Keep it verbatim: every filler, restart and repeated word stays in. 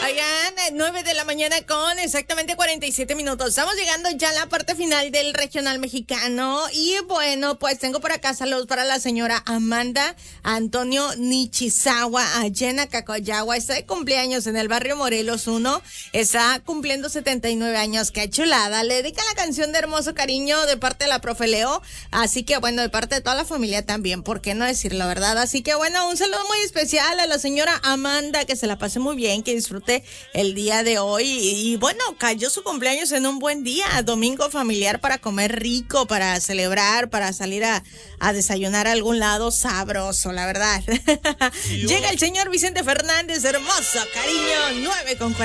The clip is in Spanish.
Oigan, nueve de la mañana con exactamente cuarenta y siete minutos. Estamos llegando ya a la parte final del regional mexicano. Y bueno, pues tengo por acá saludos para la señora Amanda Antonio Nichizawa, allá en Acacoyagua. Está de cumpleaños en el barrio Morelos uno. Está cumpliendo setenta y nueve años. Qué chulada. Le dedica la canción de Hermoso Cariño de parte de la profe Leo. Así que bueno, de parte de toda la familia también. ¿Por qué no decirlo, verdad? Así que bueno, un saludo muy especial a la señora Amanda. Que se la pase muy bien, que disfrute el día de hoy. Y, y bueno, cayó su cumpleaños en un buen día, domingo familiar para comer rico, para celebrar, para salir a, a desayunar a algún lado sabroso, la verdad. Llega el señor Vicente Fernández, Hermoso Cariño, nueve con cuarenta.